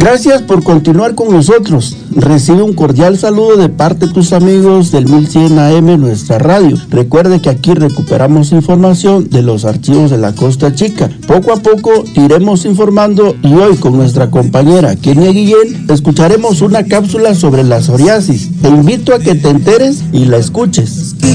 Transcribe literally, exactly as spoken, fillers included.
Gracias por continuar con nosotros. Recibe un cordial saludo de parte de tus amigos del mil cien A M, nuestra radio. Recuerde que aquí recuperamos información de los archivos de la Costa Chica. Poco a poco iremos informando y hoy con nuestra compañera Kenia Guillén escucharemos una cápsula sobre la psoriasis. Te invito a que te enteres y la escuches.